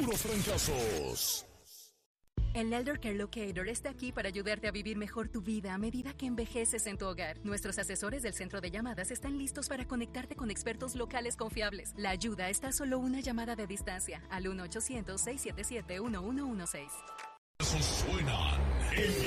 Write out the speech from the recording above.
puros fracasos. El Elder Care Locator está aquí para ayudarte a vivir mejor tu vida a medida que envejeces en tu hogar. Nuestros asesores del centro de llamadas están listos para conectarte con expertos locales confiables. La ayuda está a solo una llamada de distancia al 1-800-677-1116. Esos suenan en